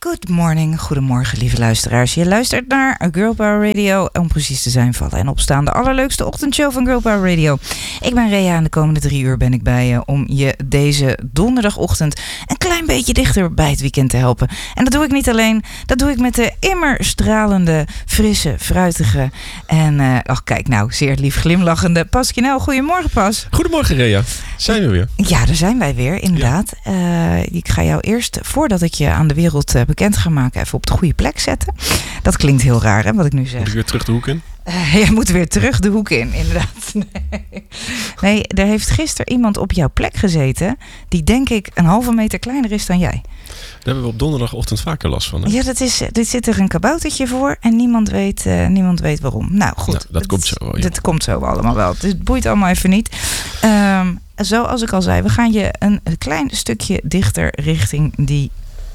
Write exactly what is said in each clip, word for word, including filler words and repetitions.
Good morning, goedemorgen lieve luisteraars. Je luistert naar Girl Power Radio, om precies te zijn vallen en opstaan. De allerleukste ochtendshow van Girl Power Radio. Ik ben Rea en de komende drie uur ben ik bij je om je deze donderdagochtend een klein beetje dichter bij het weekend te helpen. En dat doe ik niet alleen, dat doe ik met de immer stralende, frisse, fruitige en, uh, ach kijk nou, zeer lief glimlachende Pas Kinel. Goedemorgen Pas. Goedemorgen Rea, zijn we weer? Ja, daar zijn wij weer, inderdaad. Ja. Uh, ik ga jou eerst, voordat ik je aan de wereld uh, bekend ga maken, even op de goede plek zetten. Dat klinkt heel raar, hè, wat ik nu zeg. Moet ik weer terug de hoek in? Uh, je moet weer terug de hoek in, inderdaad. Nee. nee, er heeft gisteren iemand op jouw plek gezeten die denk ik een halve meter kleiner is dan jij. Daar hebben we op donderdagochtend vaker last van. Hè? Ja, dat is, dit zit er een kaboutertje voor en niemand weet, uh, niemand weet waarom. Nou goed. Nou, dat dat komt zo wel. Ja. Dat komt zo allemaal wel. Dus het boeit allemaal even niet. Um, zoals ik al zei, we gaan je een klein stukje dichter richting die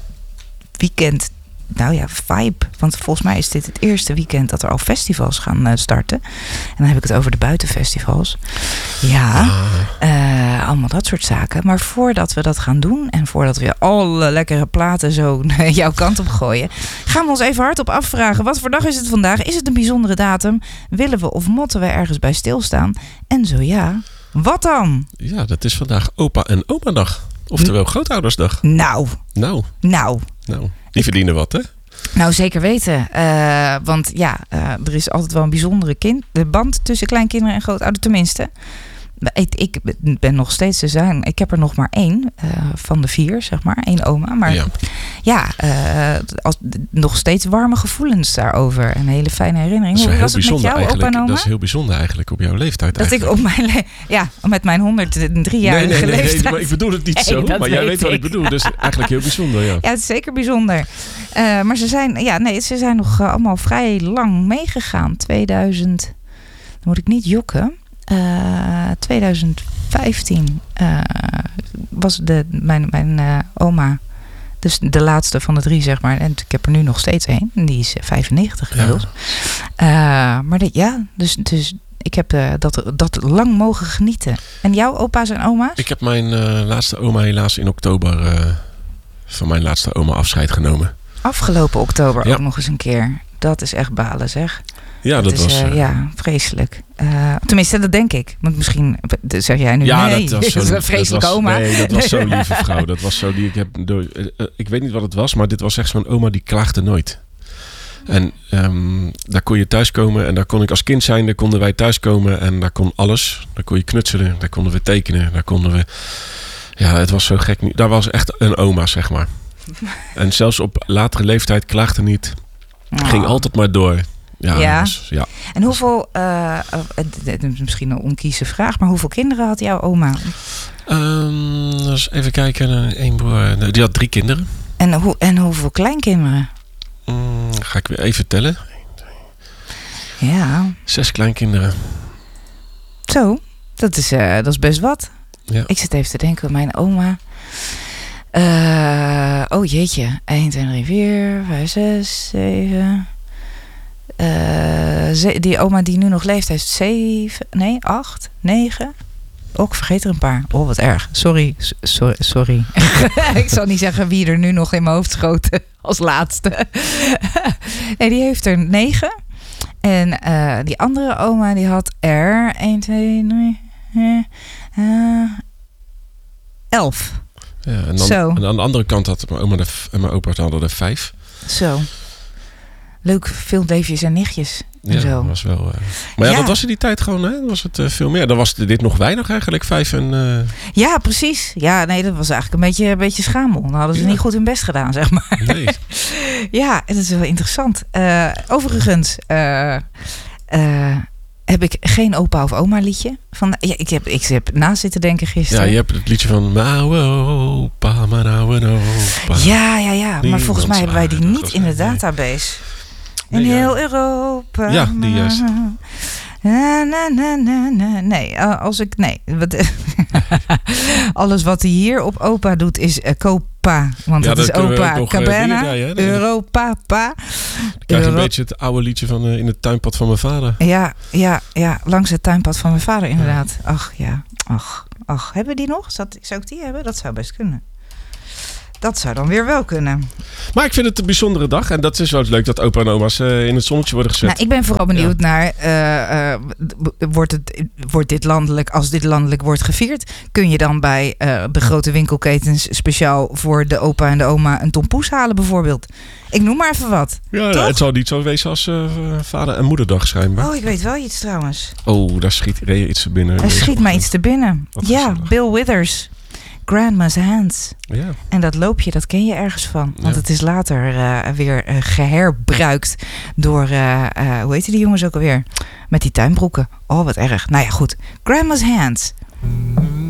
weekend, nou ja, vibe. Want volgens mij is dit het eerste weekend dat er al festivals gaan uh, starten. En dan heb ik het over de buitenfestivals. Ja, uh, allemaal dat soort zaken. Maar voordat we dat gaan doen en voordat we alle lekkere platen zo jouw kant op gooien, gaan we ons even hardop afvragen. Wat voor dag is het vandaag? Is het een bijzondere datum? Willen we of motten we ergens bij stilstaan? En zo ja, wat dan? Ja, dat is vandaag opa en oma dag. Oftewel grootoudersdag. Nou. Nou. Nou. Nou. Die verdienen wat, hè? Nou, zeker weten. Uh, want ja, uh, er is altijd wel een bijzondere kind, de band tussen kleinkinderen en grootouders. Tenminste, ik, ik ben nog steeds te zijn. Ik heb er nog maar één uh, van de vier, zeg maar. één oma. Maar ja, ja uh, als, nog steeds warme gevoelens daarover. Een hele fijne herinnering. Hoe was het met jou, opa en oma? Dat is heel bijzonder eigenlijk op jouw leeftijd. Dat eigenlijk. ik op mijn le- ja, met mijn honderddriejarige nee, nee, nee, leeftijd. Nee, maar ik bedoel het niet nee, zo. Maar weet jij weet ik. wat ik bedoel. Dus eigenlijk heel bijzonder, ja. Ja, het is zeker bijzonder. Uh, maar ze zijn, ja, nee, ze zijn nog uh, allemaal vrij lang meegegaan. tweeduizend, dan moet ik niet jokken. Uh, tweeduizend vijftien uh, was de, mijn, mijn uh, oma, dus de laatste van de drie, zeg maar. En ik heb er nu nog steeds één. En die is vijfennegentig inmiddels. Ja. Uh, maar de, ja, dus, dus ik heb uh, dat, dat lang mogen genieten. En jouw opa's en oma's? Ik heb mijn uh, laatste oma helaas in oktober uh, van mijn laatste oma afscheid genomen. Afgelopen oktober ja. ook nog eens een keer. Dat is echt balen, zeg. Ja, dat, dat is, was... Uh, ja, vreselijk. Uh, tenminste, dat denk ik. Want misschien zeg jij nu, ja, nee, dat was dat is een vreselijke dat was, oma. Nee, dat was zo'n lieve vrouw. Dat was zo lief. Ik, heb door, uh, uh, ik weet niet wat het was, maar dit was echt zo'n oma die klaagde nooit. En um, daar kon je thuiskomen en daar kon ik als kind zijn. Daar konden wij thuiskomen en daar kon alles. Daar kon je knutselen, daar konden we tekenen. Daar konden we... Ja, het was zo gek. Daar was echt een oma, zeg maar. En zelfs op latere leeftijd klaagde niet. Oh. Ging altijd maar door. Ja, ja. Was, ja. En hoeveel, uh, het is misschien een onkieze vraag, maar hoeveel kinderen had jouw oma? Um, dus even kijken, één broer, die had drie kinderen. En, hoe, en hoeveel kleinkinderen? Um, ga ik weer even tellen. Ja. Zes kleinkinderen. Zo, dat is, uh, dat is best wat. Ja. Ik zit even te denken, mijn oma... Uh, oh jeetje, één, twee, drie, vier, vijf, zes, zeven... Uh, ze, die oma die nu nog leeft heeft zeven, nee, acht, negen. Oh, ik vergeet er een paar. Oh, wat erg. Sorry, sorry, sorry. Ik zal niet zeggen wie er nu nog in mijn hoofd schoten als laatste. Nee, die heeft er negen. En uh, die andere oma die had er één, twee, drie, uh, elf. Ja, en, dan, Zo. en aan de andere kant had mijn oma de, en mijn opa hadden er vijf. Zo. Leuk, veel neefjes en nichtjes. En ja, zo. Dat was wel. Uh... Maar ja, ja, dat was in die tijd gewoon, hè? Dan was het uh, veel meer. Dan was dit nog weinig eigenlijk, vijf en. Uh... Ja, precies. Ja, nee, dat was eigenlijk een beetje, een beetje schamel. Dan hadden ze ja. niet goed hun best gedaan, zeg maar. Nee. Ja, dat is wel interessant. Uh, overigens. Uh, uh, heb ik geen opa of oma liedje. Van, ja, ik, heb, ik heb na zitten denken gisteren. Ja, je hebt het liedje van mijn oude opa, mijn oude opa. Ja, ja, ja. Maar Niemand volgens mij hebben wij die niet in de nee. database. Nee, in ja. heel Europa. Ja, die juist. Na, na, na, na, na. Nee, als ik... Nee. Alles wat hij hier op opa doet is uh, Copa. Want ja, het is opa nog, Cabana. Uh, Europa, pa. Dan krijg je een beetje het oude liedje van uh, in het tuinpad van mijn vader. Ja, ja, ja. Langs het tuinpad van mijn vader inderdaad. Ach, ja. Ach, ach. Hebben we die nog? Zou, zou ik die hebben? Dat zou best kunnen. Dat zou dan weer wel kunnen. Maar ik vind het een bijzondere dag. En dat is wel leuk dat opa en oma's uh, in het zonnetje worden gezet. Nou, ik ben vooral benieuwd ja. naar... Uh, uh, wordt, het, wordt dit landelijk, als dit landelijk wordt gevierd... kun je dan bij uh, de grote winkelketens... speciaal voor de opa en de oma een tompoes halen bijvoorbeeld? Ik noem maar even wat. Ja, nou, het zal niet zo wezen als uh, vader- en moederdag schijnbaar. Oh, ik weet wel iets trouwens. Oh, daar schiet er iets te binnen. Er schiet mij iets te binnen. Wat ja, gezellig. Bill Withers. Grandma's Hands. Ja. En dat loopje, dat ken je ergens van. Want ja. het is later uh, weer uh, geherbruikt door... Uh, uh, hoe heette die jongens ook alweer? Met die tuinbroeken. Oh, wat erg. Nou ja, goed. Grandma's Hands.